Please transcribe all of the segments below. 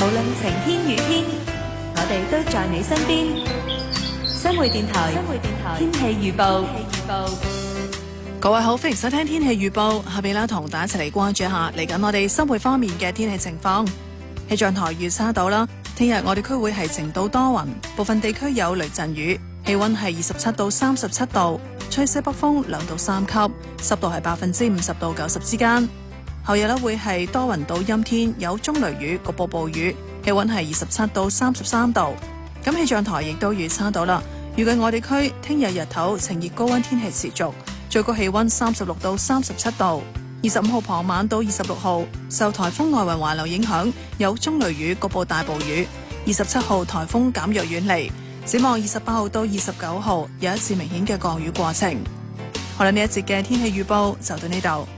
無論晴天雨天，我哋都在你身邊。新匯電台天氣預報。 各位好，歡迎收聽天氣預報。下邊啦，同大家一齊嚟關注一下嚟緊我哋新匯方面嘅天氣情況。氣象台預測到啦，聽日我哋區會係晴到多雲，部分地區有雷陣雨，氣溫係27到37度，吹西北風2到3級，濕度係50%到90%之間。後日咧會係多雲到陰天，有中雷雨，局部暴雨，氣溫係27到33度。咁氣象台亦都預測到啦，預計我哋區聽日日頭晴熱高溫天氣持續，最高氣溫36到37度。25號傍晚到26號受颱風外圍環流影響，有中雷雨，局部大暴雨。27號颱風減弱遠離，展望28號到29號有一次明顯嘅降雨過程。好啦，呢一節嘅天氣預報就到呢度。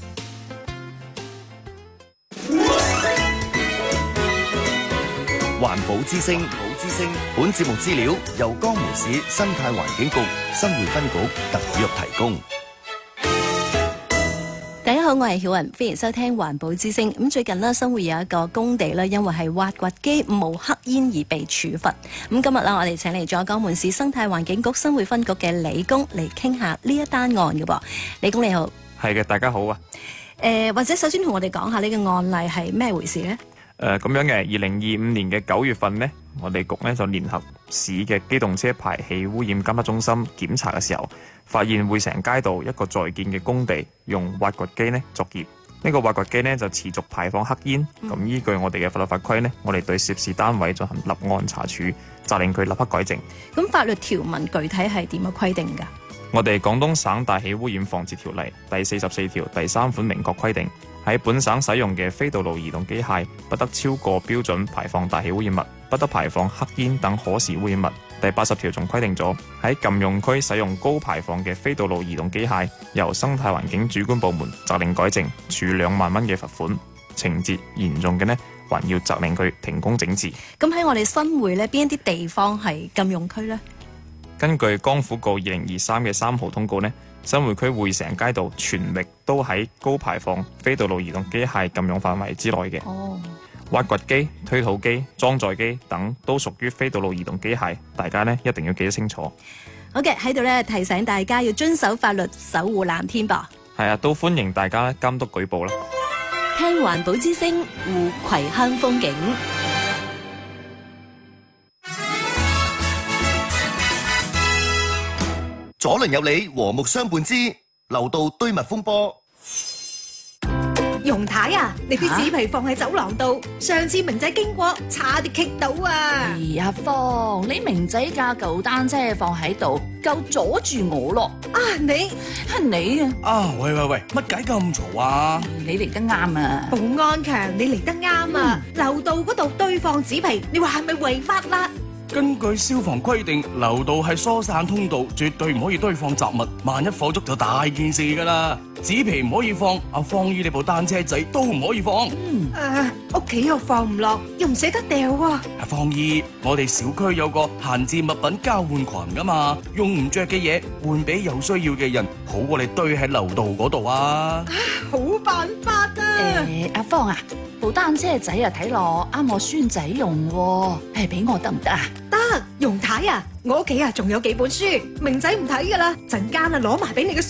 環保之聲，本節目資料由江門市生態環境局新會分局特約提供。 大家好，我係曉雲，歡迎收聽環保之聲。咁最近呢，新會有一個工地呢，因為係挖掘機冒黑煙而被處罰。咁今日呢，我哋請嚟咗江門市生態環境局新會分局嘅李工嚟傾下呢一單案嘅噃。李工你好。係嘅，大家好啊。或者首先同我哋講下呢個案例係咩回事呢？咁樣嘅，2025年嘅9月份呢，我哋局呢就聯合市嘅機動車排氣污染監測中心檢查嘅時候，發現匯成街道一個在建嘅工地用挖掘機呢作業，呢個挖掘機呢就持續排放黑煙。咁依據我哋嘅法律法規呢，我哋對涉事單位進行立案查處，責令佢立刻改正。咁法律條文具體係點樣規定㗎？我哋廣東省大氣污染防治條例第44條第3款明確規定，喺本省使用嘅非道路移動機械不得超過標準排放大氣污染物，不得排放黑煙等可視污染物。第80條仲規定咗，喺禁用區使用高排放嘅非道路移動機械，由生態環境主管部門責令改正，處2萬蚊嘅罰款。情節嚴重嘅呢，還要責令佢停工整治。咁喺我哋新會呢，邊一啲地方係禁用區呢？根據江府告2023嘅3號通告呢，新會區匯成街道全域都喺高排放非道路移動機械禁用範圍之內嘅。挖掘機、推土機、裝載機等都屬於非道路移動機械，大家呢一定要記得清楚。好嘅，喺度呢提醒大家要遵守法律，守護藍天噃。係啊，都歡迎大家監督舉報啦。聽環保之聲，護葵鄉風景。 左鄰右里，和睦相伴之樓道堆密風波。 容太啊，你啲紙皮放喺走廊度，上次明仔經過差啲棘到啊！ 阿芳，你明仔架舊單車放喺度，夠阻住我咯！ 啊，你喂，乜解咁嘈啊？ 你嚟得啱啊！ 保安強，你嚟得啱啊！樓道嗰度堆放紙皮，你話係咪違法啦？ 根據消防規定，樓道係疏散通道，絕對唔可以堆放雜物，萬一火燭就大件事㗎啦。紙皮唔可以放，阿芳姨你部單車仔都唔可以放。 屋企又放唔落，又唔捨得掉喎。 阿芳姨，我哋小區有個閒置物品交換群㗎嘛，用唔着嘅嘢換俾有需要嘅人，好過你堆喺樓道嗰度啊！ 好辦法啊！ 阿芳啊，部單車仔啊睇落啱我孫仔用喎，俾我得唔得啊？ 得，容太啊，我屋企啊仲有幾本書，明仔唔睇㗎啦，陣間啊攞埋俾你嘅